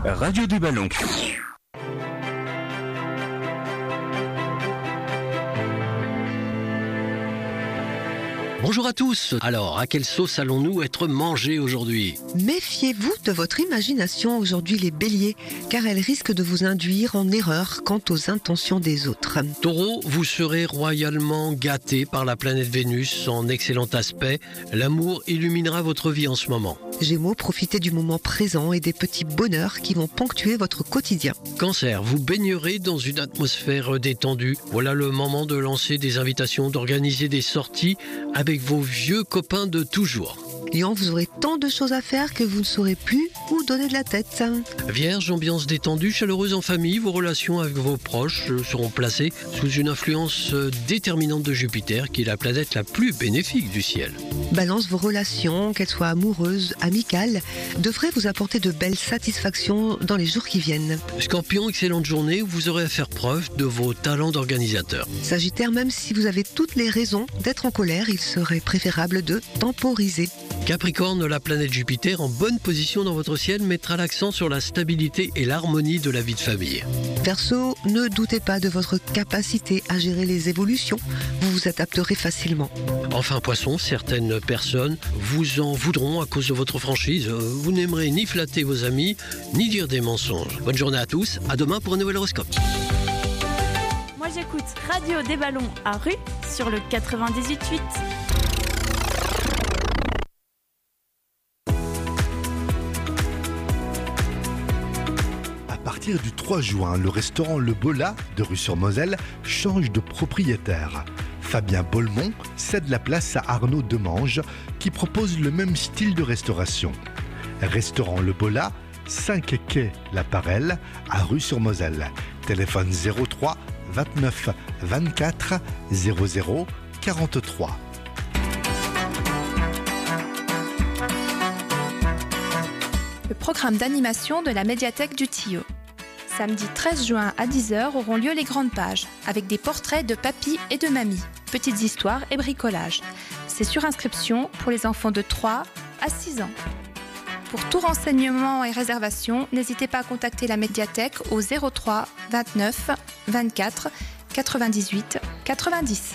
Radio des Ballons. Bonjour à tous. Alors, à quelle sauce allons-nous être mangés aujourd'hui ? Méfiez-vous de votre imagination aujourd'hui les béliers, car elle risque de vous induire en erreur quant aux intentions des autres. Taureau, vous serez royalement gâtés par la planète Vénus en excellent aspect. L'amour illuminera votre vie en ce moment. Gémeaux, profitez du moment présent et des petits bonheurs qui vont ponctuer votre quotidien. Cancer, vous baignerez dans une atmosphère détendue. Voilà le moment de lancer des invitations, d'organiser des sorties avec vos vieux copains de toujours. Lion, vous aurez tant de choses à faire que vous ne saurez plus où donner de la tête. Vierge, ambiance détendue, chaleureuse en famille, vos relations avec vos proches seront placées sous une influence déterminante de Jupiter, qui est la planète la plus bénéfique du ciel. Balance, vos relations, qu'elles soient amoureuses, amicales, devraient vous apporter de belles satisfactions dans les jours qui viennent. Scorpion, excellente journée où vous aurez à faire preuve de vos talents d'organisateur. Sagittaire, même si vous avez toutes les raisons d'être en colère, il serait préférable de temporiser. Capricorne, la planète Jupiter en bonne position dans votre ciel mettra l'accent sur la stabilité et l'harmonie de la vie de famille. Verseau, ne doutez pas de votre capacité à gérer les évolutions, vous vous adapterez facilement. Enfin Poisson, certaines personnes vous en voudront à cause de votre franchise. Vous n'aimerez ni flatter vos amis, ni dire des mensonges. Bonne journée à tous, à demain pour un nouvel horoscope. Moi j'écoute Radio des Ballons à Rue sur le 98.8. À partir du 3 juin, le restaurant Le Bola de Rue-sur-Moselle change de propriétaire. Fabien Bolmont cède la place à Arnaud Demange qui propose le même style de restauration. Restaurant Le Bola, 5 quai La Parelle à Rue-sur-Moselle. Téléphone 03 29 24 00 43. Le programme d'animation de la médiathèque du Tillot. Samedi 13 juin à 10h auront lieu les grandes pages, avec des portraits de papy et de mamie, petites histoires et bricolage. C'est sur inscription pour les enfants de 3 à 6 ans. Pour tout renseignement et réservation, n'hésitez pas à contacter la médiathèque au 03 29 24 98 90.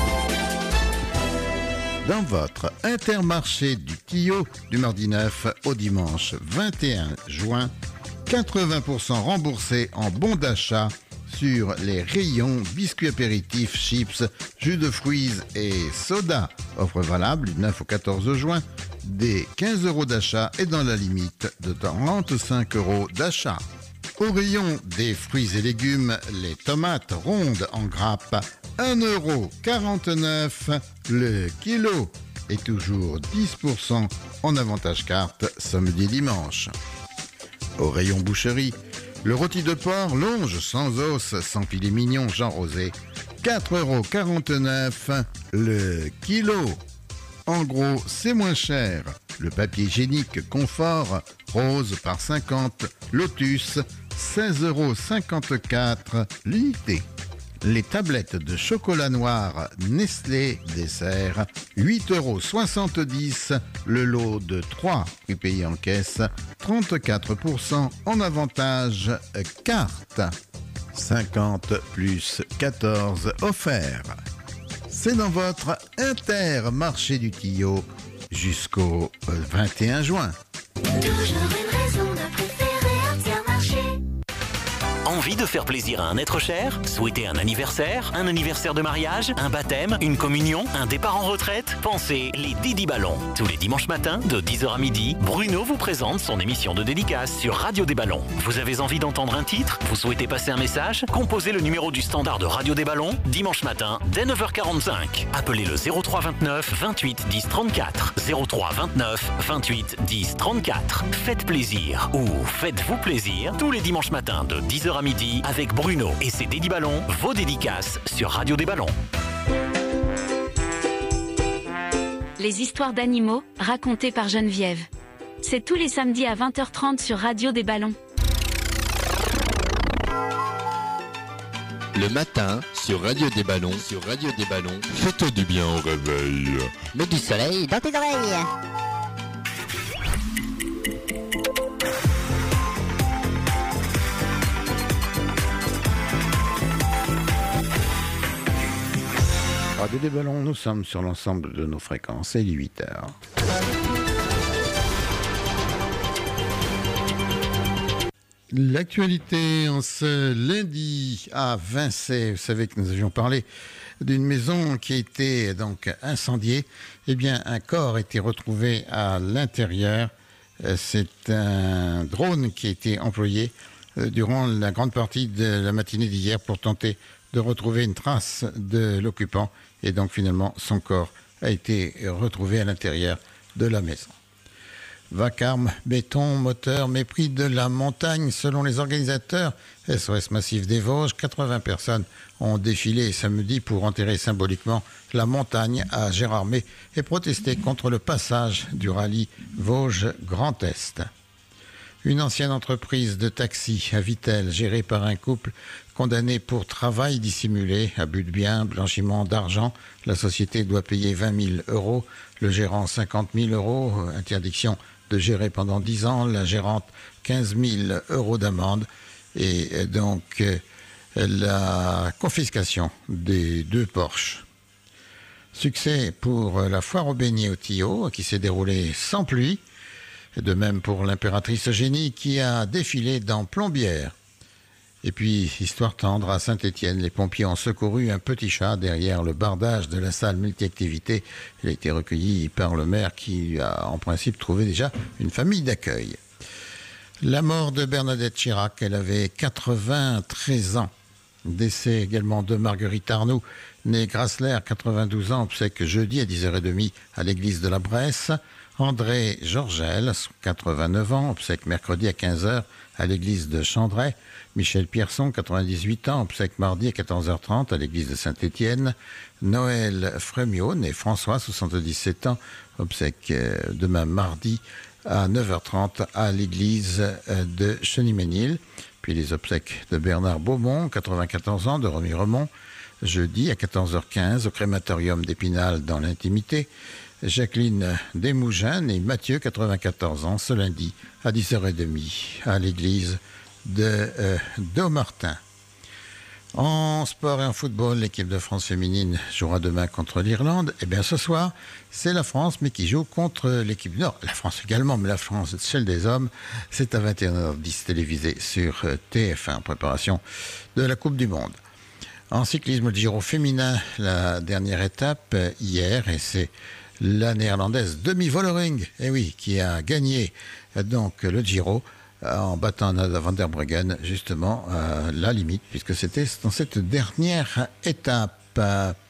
Dans votre Intermarché du Tillot du mardi 9 au dimanche 21 juin, 80% remboursés en bons d'achat sur les rayons biscuits apéritifs, chips, jus de fruits et soda. Offre valable du 9 au 14 juin, des 15 € d'achat et dans la limite de 35 € d'achat. Au rayon des fruits et légumes, les tomates rondes en grappe, 1,49 € le kilo et toujours 10% en avantage carte samedi et dimanche. Au rayon boucherie, le rôti de porc longe sans os, sans filet mignon Jean Rosé, 4,49 € le kilo. En gros, c'est moins cher. Le papier hygiénique Confort rose par 50, Lotus, 16,54 € l'unité. Les tablettes de chocolat noir Nestlé dessert, 8,70 € le lot de 3, prix payé en caisse, 34% en avantage carte, 50 plus 14 offert. C'est dans votre Intermarché du Tillot jusqu'au 21 juin. Toujours une raison de préférer Intermarché. Envie de faire plaisir à un être cher ? Souhaiter un anniversaire de mariage, un baptême, une communion, un départ en retraite ? Pensez les Didi Ballons. Tous les dimanches matins, de 10h à midi, Bruno vous présente son émission de dédicace sur Radio des Ballons. Vous avez envie d'entendre un titre ? Vous souhaitez passer un message ? Composez le numéro du standard de Radio des Ballons, dimanche matin, dès 9h45. Appelez le 03 29 28 10 34. 03 29 28 10 34. Faites plaisir ou faites-vous plaisir tous les dimanches matins de 10h à midi avec Bruno et ses Didi Ballons, vos dédicaces sur Radio des Ballons. Les histoires d'animaux racontées par Geneviève. C'est tous les samedis à 20h30 sur Radio des Ballons. Le matin, sur Radio des Ballons, fais-toi du bien au réveil. Mets du soleil dans tes oreilles. Radio des Ballons, nous sommes sur l'ensemble de nos fréquences, et il est 8 heures. L'actualité en ce lundi à Vincey, vous savez que nous avions parlé d'une maison qui a été donc incendiée. Eh bien, un corps a été retrouvé à l'intérieur. C'est un drone qui a été employé durant la grande partie de la matinée d'hier pour tenter de retrouver une trace de l'occupant. Et donc, finalement, son corps a été retrouvé à l'intérieur de la maison. Vacarme, béton, moteur, mépris de la montagne. Selon les organisateurs, SOS Massif des Vosges, 80 personnes ont défilé samedi pour enterrer symboliquement la montagne à Gérardmer et protester contre le passage du rallye Vosges Grand Est. Une ancienne entreprise de taxi à Vittel, gérée par un couple condamné pour travail dissimulé, abus de biens, blanchiment d'argent. La société doit payer 20 000 euros, le gérant 50 000 euros, interdiction de gérer pendant 10 ans, la gérante 15 000 euros d'amende et donc la confiscation des 2 Porsche. Succès pour la foire aux beignets au Tillot qui s'est déroulée sans pluie, de même pour l'impératrice Eugénie qui a défilé dans Plombières. Et puis, histoire tendre, à Saint-Étienne, les pompiers ont secouru un petit chat derrière le bardage de la salle multi-activité. Il a été recueilli par le maire qui a en principe trouvé déjà une famille d'accueil. La mort de Bernadette Chirac, elle avait 93 ans. Décès également de Marguerite Arnoux, née Grassler, 92 ans, obsèque jeudi à 10h30 à l'église de la Bresse. André Georgel, 89 ans, obsèque mercredi à 15h à l'église de Chandray. Michel Pierson, 98 ans, obsèque mardi à 14h30 à l'église de Saint-Étienne. Noël Frémiot, né François, 77 ans, obsèque demain mardi à 9h30 à l'église de Cheny-Ménil. Puis les obsèques de Bernard Beaumont, 94 ans, de Remiremont, jeudi à 14h15 au crématorium d'Épinal dans l'intimité. Jacqueline Desmougins et Mathieu, 94 ans, ce lundi à 10h30 à l'église de Dommartin. En sport et en football, l'équipe de France féminine jouera demain contre l'Irlande. Et bien ce soir, c'est la France, mais qui joue contre l'équipe du Nord. La France également, mais la France, celle des hommes, c'est à 21h10 télévisé sur TF1, en préparation de la Coupe du Monde. En cyclisme, le Giro féminin, la dernière étape hier, et c'est la néerlandaise Demi Vollering, qui a gagné donc le Giro en battant Nada van der Breggen justement à la limite, puisque c'était dans cette dernière étape.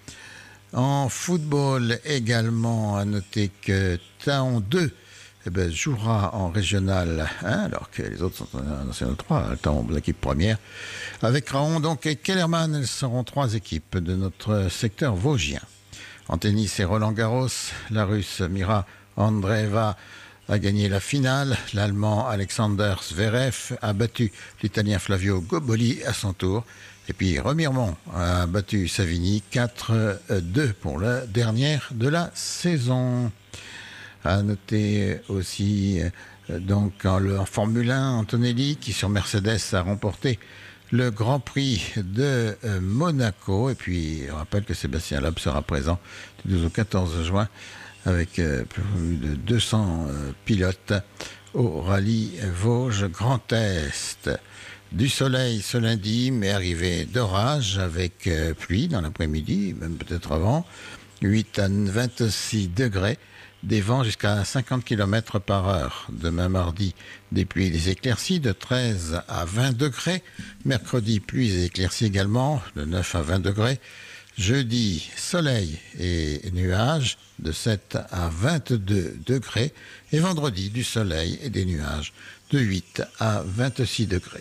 En football également, à noter que Taon 2 jouera en régional 1, alors que les autres sont en national 3, Taon, l'équipe première. Avec Raon donc et Kellerman, elles seront 3 équipes de notre secteur vosgien. En tennis et Roland Garros, la Russe Mira Andreeva a gagné la finale. L'Allemand Alexander Zverev a battu l'Italien Flavio Goboli à son tour. Et puis Remiremont a battu Savigny 4-2 pour la dernière de la saison. À noter aussi donc en Formule 1, Antonelli qui sur Mercedes a remporté le Grand Prix de Monaco. Et puis, je rappelle que Sébastien Loeb sera présent du 12 au 14 juin avec plus de 200 pilotes au rallye Vosges Grand Est. Du soleil ce lundi, mais arrivée d'orage avec pluie dans l'après-midi, même peut-être avant. 8 à 26 degrés. Des vents jusqu'à 50 km par heure. Demain mardi, des pluies et des éclaircies de 13 à 20 degrés. Mercredi, pluies et éclaircies également de 9 à 20 degrés. Jeudi, soleil et nuages de 7 à 22 degrés. Et vendredi, du soleil et des nuages de 8 à 26 degrés.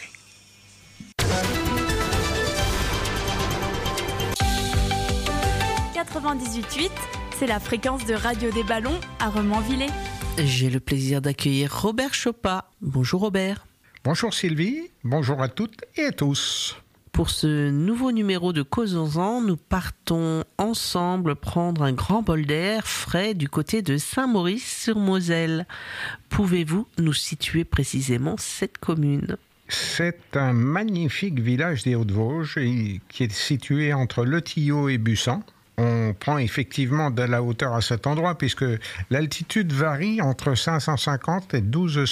C'est la fréquence de Radio des Ballons à Remanvillers. J'ai le plaisir d'accueillir Robert Chopat. Bonjour Robert. Bonjour Sylvie, bonjour à toutes et à tous. Pour ce nouveau numéro de Causons-en, nous partons ensemble prendre un grand bol d'air frais du côté de Saint-Maurice-sur-Moselle. Pouvez-vous nous situer précisément cette commune ? C'est un magnifique village des Hauts-de-Vosges qui est situé entre Le Tillot et Bussan. on prend effectivement de la hauteur à cet endroit puisque l'altitude varie entre 550 et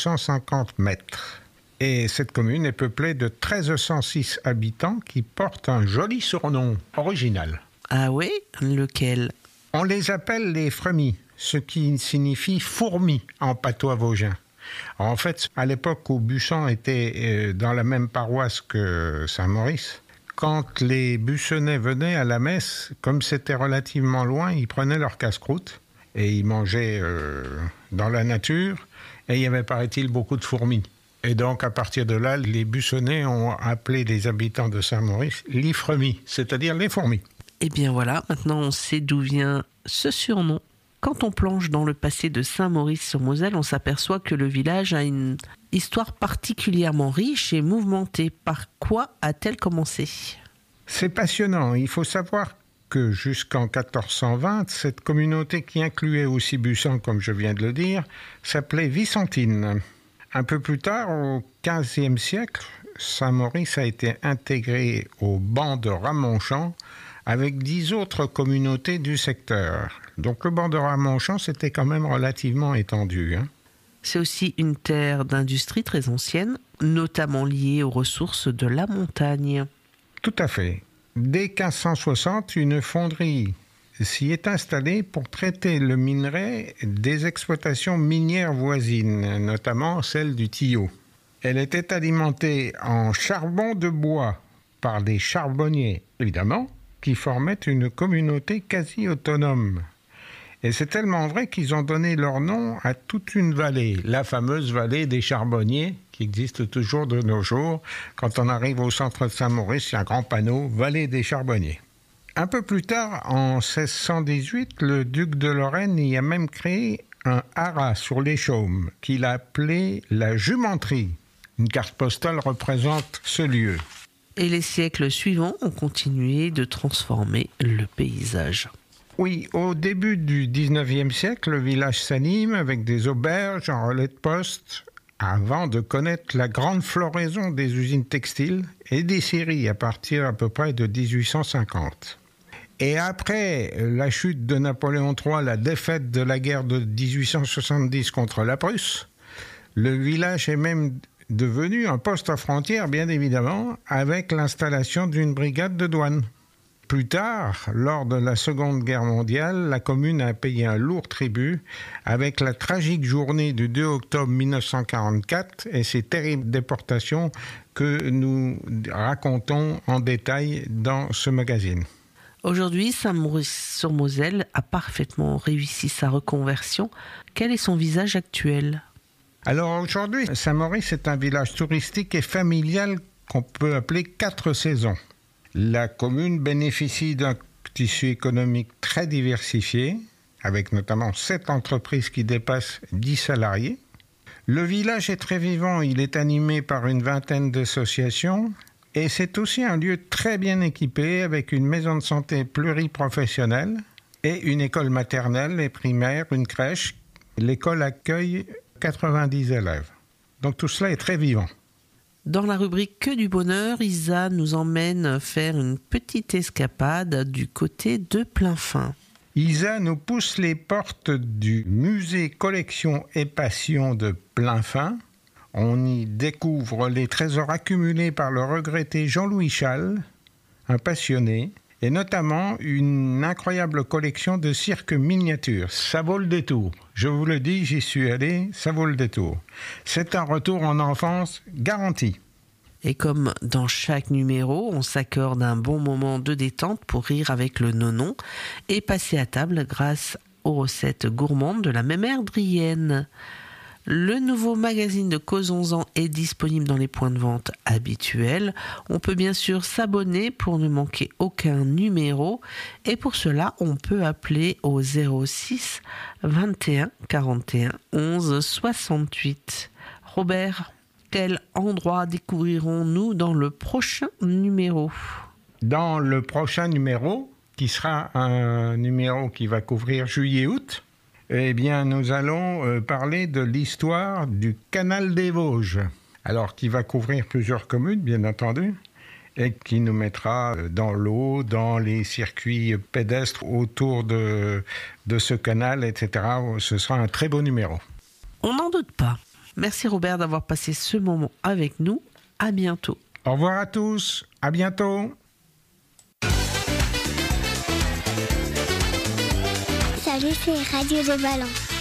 1250 mètres. Et cette commune est peuplée de 1306 habitants qui portent un joli surnom original. Ah oui? Lequel? On les appelle les Fremis, ce qui signifie fourmis en patois vosgien. En fait, à l'époque où Busan était dans la même paroisse que Saint-Maurice, quand les Bussonnais venaient à la messe, comme c'était relativement loin, ils prenaient leur casse-croûte et ils mangeaient dans la nature. Et il y avait, paraît-il, beaucoup de fourmis. Et donc, à partir de là, les Bussonnais ont appelé les habitants de Saint-Maurice les Fremis, c'est-à-dire les fourmis. Eh bien voilà, maintenant on sait d'où vient ce surnom. Quand on plonge dans le passé de Saint-Maurice-sur-Moselle, on s'aperçoit que le village a une histoire particulièrement riche et mouvementée. Par quoi a-t-elle commencé? C'est passionnant. Il faut savoir que jusqu'en 1420, cette communauté qui incluait aussi Busan, comme je viens de le dire, s'appelait Vicentine. Un peu plus tard, au XVe siècle, Saint-Maurice a été intégré au ban de Ramonchamp avec 10 autres communautés du secteur. Donc le ban de Ramonchamp, c'était quand même relativement étendu. C'est aussi une terre d'industrie très ancienne, notamment liée aux ressources de la montagne. Tout à fait. Dès 1560, une fonderie s'y est installée pour traiter le minerai des exploitations minières voisines, notamment celle du Tillot. Elle était alimentée en charbon de bois par des charbonniers, évidemment, qui formaient une communauté quasi autonome. Et c'est tellement vrai qu'ils ont donné leur nom à toute une vallée, la fameuse vallée des Charbonniers, qui existe toujours de nos jours. Quand on arrive au centre de Saint-Maurice, il y a un grand panneau « Vallée des Charbonniers ». Un peu plus tard, en 1618, le duc de Lorraine y a même créé un haras sur les Chaumes, qu'il a appelé la Jumenterie. Une carte postale représente ce lieu. Et les siècles suivants ont continué de transformer le paysage. Oui, au début du 19e siècle, le village s'anime avec des auberges en relais de poste, avant de connaître la grande floraison des usines textiles et des scieries à partir à peu près de 1850. Et après la chute de Napoléon III, la défaite de la guerre de 1870 contre la Prusse, le village est même devenu un poste à frontière, bien évidemment, avec l'installation d'une brigade de douane. Plus tard, lors de la Seconde Guerre mondiale, la commune a payé un lourd tribut avec la tragique journée du 2 octobre 1944 et ces terribles déportations que nous racontons en détail dans ce magazine. Aujourd'hui, Saint-Maurice-sur-Moselle a parfaitement réussi sa reconversion. Quel est son visage actuel ? Alors aujourd'hui, Saint-Maurice est un village touristique et familial qu'on peut appeler 4 saisons. La commune bénéficie d'un tissu économique très diversifié, avec notamment 7 entreprises qui dépassent 10 salariés. Le village est très vivant, il est animé par une vingtaine d'associations et c'est aussi un lieu très bien équipé avec une maison de santé pluriprofessionnelle et une école maternelle et primaire, une crèche. L'école accueille 90 élèves. Donc tout cela est très vivant. Dans la rubrique Que du bonheur, Isa nous emmène faire une petite escapade du côté de Plainfin. Isa nous pousse les portes du musée Collection et Passion de Plainfin. On y découvre les trésors accumulés par le regretté Jean-Louis Chal, un passionné, et notamment une incroyable collection de cirques miniatures. Ça vaut le détour. Je vous le dis, j'y suis allé, ça vaut le détour. C'est un retour en enfance garanti. Et comme dans chaque numéro, on s'accorde un bon moment de détente pour rire avec le nonon et passer à table grâce aux recettes gourmandes de la mémère Drienne. Le nouveau magazine de Causons-en est disponible dans les points de vente habituels. On peut bien sûr s'abonner pour ne manquer aucun numéro. Et pour cela, on peut appeler au 06 21 41 11 68. Robert, quel endroit découvrirons-nous dans le prochain numéro ? Dans le prochain numéro, qui sera un numéro qui va couvrir juillet-août, eh bien, nous allons parler de l'histoire du canal des Vosges. Alors, qui va couvrir plusieurs communes, bien entendu, et qui nous mettra dans l'eau, dans les circuits pédestres autour de ce canal, etc. Ce sera un très beau numéro. On n'en doute pas. Merci Robert d'avoir passé ce moment avec nous. À bientôt. Au revoir à tous. À bientôt. Salut, c'est Radio des Ballons.